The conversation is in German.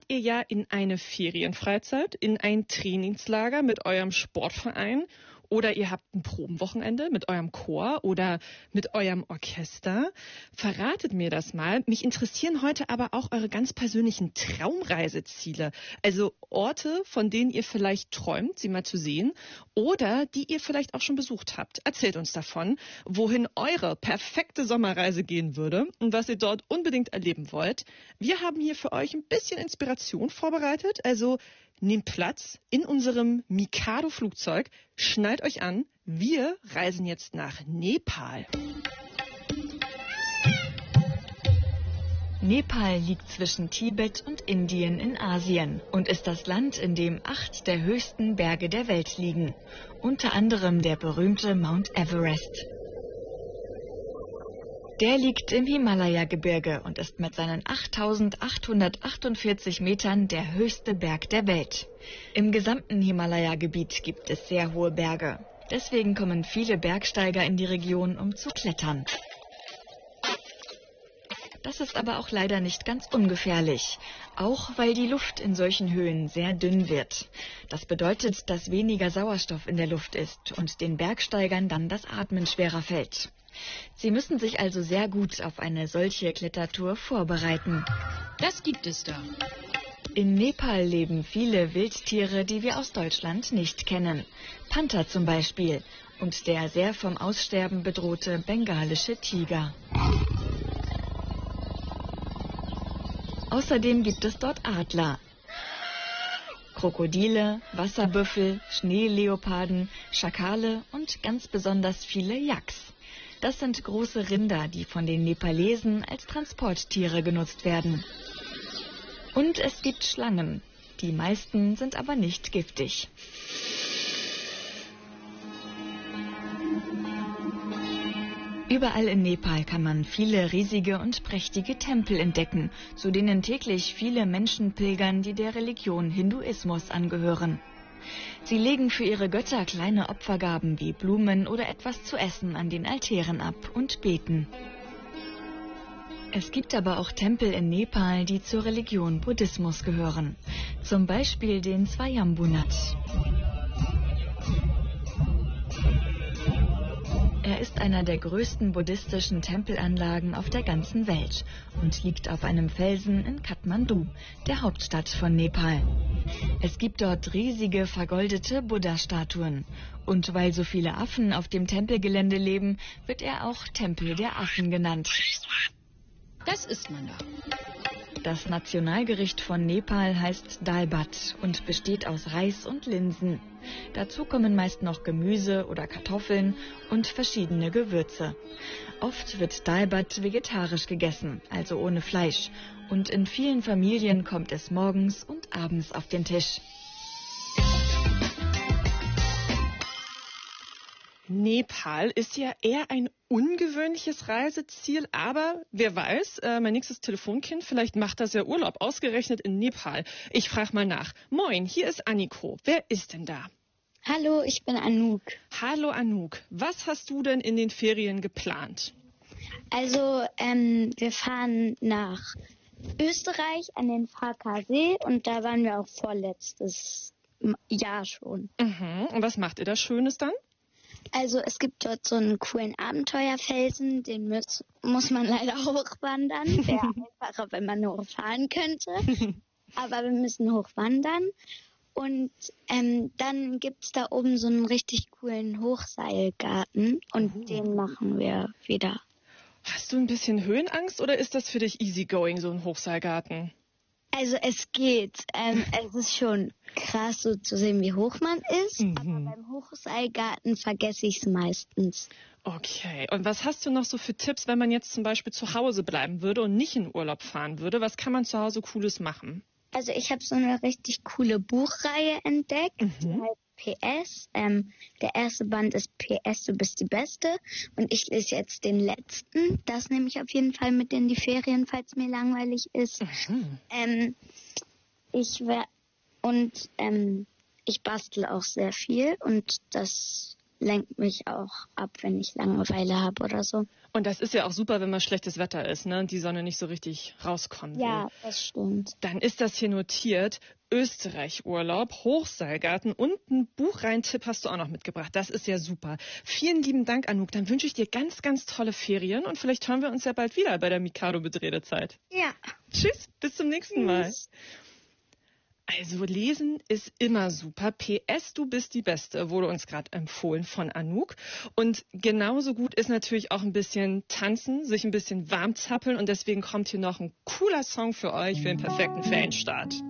ihr ja in eine Ferienfreizeit, in ein Trainingslager mit eurem Sportverein oder ihr habt ein Probenwochenende mit eurem Chor oder mit eurem Orchester. Verratet mir das mal. Mich interessieren heute aber auch eure ganz persönlichen Traumreiseziele. Also Orte, von denen ihr vielleicht träumt, sie mal zu sehen oder die ihr vielleicht auch schon besucht habt. Erzählt uns davon, wohin eure perfekte Sommerreise gehen würde und was ihr dort unbedingt erleben wollt. Wir haben hier für euch ein bisschen Inspiration vorbereitet. Also nehmt Platz in unserem Mikado-Flugzeug, schnallt euch an, wir reisen jetzt nach Nepal. Nepal liegt zwischen Tibet und Indien in Asien und ist das Land, in dem 8 der höchsten Berge der Welt liegen, unter anderem der berühmte Mount Everest. Der liegt im Himalaya-Gebirge und ist mit seinen 8.848 Metern der höchste Berg der Welt. Im gesamten Himalaya-Gebiet gibt es sehr hohe Berge. Deswegen kommen viele Bergsteiger in die Region, um zu klettern. Das ist aber auch leider nicht ganz ungefährlich, auch weil die Luft in solchen Höhen sehr dünn wird. Das bedeutet, dass weniger Sauerstoff in der Luft ist und den Bergsteigern dann das Atmen schwerer fällt. Sie müssen sich also sehr gut auf eine solche Klettertour vorbereiten. Das gibt es da. In Nepal leben viele Wildtiere, die wir aus Deutschland nicht kennen. Panther zum Beispiel und der sehr vom Aussterben bedrohte bengalische Tiger. Außerdem gibt es dort Adler, Krokodile, Wasserbüffel, Schneeleoparden, Schakale und ganz besonders viele Yaks. Das sind große Rinder, die von den Nepalesen als Transporttiere genutzt werden. Und es gibt Schlangen. Die meisten sind aber nicht giftig. Überall in Nepal kann man viele riesige und prächtige Tempel entdecken, zu denen täglich viele Menschen pilgern, die der Religion Hinduismus angehören. Sie legen für ihre Götter kleine Opfergaben wie Blumen oder etwas zu essen an den Altären ab und beten. Es gibt aber auch Tempel in Nepal, die zur Religion Buddhismus gehören. Zum Beispiel den Swayambhunath. Er ist einer der größten buddhistischen Tempelanlagen auf der ganzen Welt und liegt auf einem Felsen in Kathmandu, der Hauptstadt von Nepal. Es gibt dort riesige vergoldete Buddha-Statuen. Und weil so viele Affen auf dem Tempelgelände leben, wird er auch Tempel der Affen genannt. Das isst man da. Das Nationalgericht von Nepal heißt Dal Bhat und besteht aus Reis und Linsen. Dazu kommen meist noch Gemüse oder Kartoffeln und verschiedene Gewürze. Oft wird Dal Bhat vegetarisch gegessen, also ohne Fleisch. Und in vielen Familien kommt es morgens und abends auf den Tisch. Nepal ist ja eher ein ungewöhnliches Reiseziel, aber wer weiß, mein nächstes Telefonkind, vielleicht macht das ja Urlaub, ausgerechnet in Nepal. Ich frage mal nach. Moin, hier ist Anniko. Wer ist denn da? Hallo, ich bin Anouk. Hallo Anouk. Was hast du denn in den Ferien geplant? Also, wir fahren nach Österreich an den Farkasee und da waren wir auch vorletztes Jahr schon. Und was macht ihr da Schönes dann? Also es gibt dort so einen coolen Abenteuerfelsen, den muss man leider hochwandern. Wäre einfacher, wenn man hochfahren könnte. Aber wir müssen hochwandern. Und dann gibt's da oben so einen richtig coolen Hochseilgarten und den machen wir wieder. Hast du ein bisschen Höhenangst oder ist das für dich easygoing, so ein Hochseilgarten? Also es geht. Es ist schon krass, so zu sehen, wie hoch man ist. Aber beim Hochseilgarten vergesse ich es meistens. Okay. Und was hast du noch so für Tipps, wenn man jetzt zum Beispiel zu Hause bleiben würde und nicht in Urlaub fahren würde? Was kann man zu Hause Cooles machen? Also ich habe so eine richtig coole Buchreihe entdeckt. Die heißt PS. Der erste Band ist PS, du bist die Beste. Und ich lese jetzt den letzten. Das nehme ich auf jeden Fall mit in die Ferien, falls mir langweilig ist. Ich bastel auch sehr viel und das lenkt mich auch ab, wenn ich Langeweile habe oder so. Und das ist ja auch super, wenn mal schlechtes Wetter ist, ne? Und die Sonne nicht so richtig rauskommen will. Ja, das stimmt. Dann ist das hier notiert. Österreich-Urlaub, Hochseilgarten und einen Buchreihentipp hast du auch noch mitgebracht. Das ist ja super. Vielen lieben Dank, Anouk. Dann wünsche ich dir ganz, ganz tolle Ferien und vielleicht hören wir uns ja bald wieder bei der Mikado-Bedredezeit. Ja. Tschüss, bis zum nächsten Mal. Also lesen ist immer super. PS, du bist die Beste, wurde uns gerade empfohlen von Anouk. Und genauso gut ist natürlich auch ein bisschen tanzen, sich ein bisschen warm zappeln. Und deswegen kommt hier noch ein cooler Song für euch für den perfekten Ferienstart.